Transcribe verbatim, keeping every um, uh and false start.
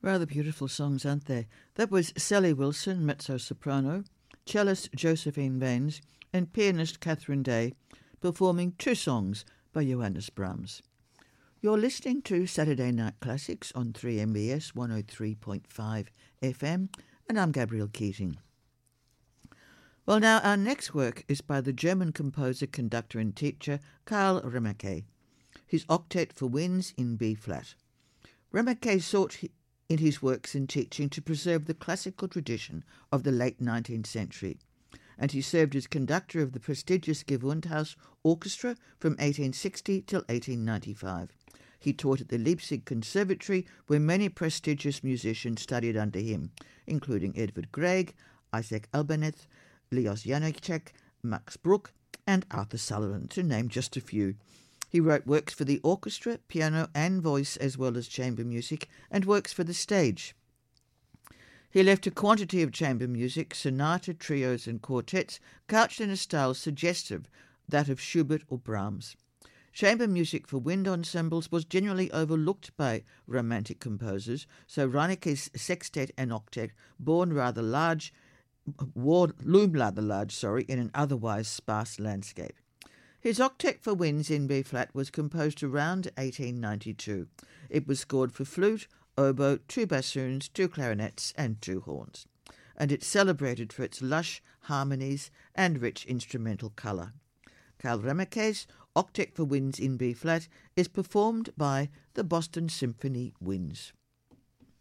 Rather beautiful songs, aren't they? That was Sally Wilson, mezzo-soprano, cellist Josephine Baines, and pianist Catherine Day, performing two songs by Johannes Brahms. You're listening to Saturday Night Classics on three M B S one oh three point five F M, and I'm Gabrielle Keating. Well, now, our next work is by the German composer, conductor and teacher Karl Remeke, his Octet for Winds in B-flat. Remeke sought in his works and teaching to preserve the classical tradition of the late nineteenth century, and he served as conductor of the prestigious Gewandhaus Orchestra from eighteen sixty till eighteen ninety-five. He taught at the Leipzig Conservatory, where many prestigious musicians studied under him, including Edvard Grieg, Isaac Albéniz, Leos Janáček, Max Bruch, and Arthur Sullivan, to name just a few. He wrote works for the orchestra, piano and voice, as well as chamber music, and works for the stage. He left a quantity of chamber music, sonata, trios and quartets, couched in a style suggestive that of Schubert or Brahms. Chamber music for wind ensembles was generally overlooked by Romantic composers, so Reineke's sextet and octet, born rather large, loomed rather large, sorry, in an otherwise sparse landscape. His Octet for Winds in B-flat was composed around eighteen ninety-two. It was scored for flute, oboe, two bassoons, two clarinets and two horns, and it's celebrated for its lush harmonies and rich instrumental colour. Karl Remeke's Octet for Winds in B-flat is performed by the Boston Symphony Winds.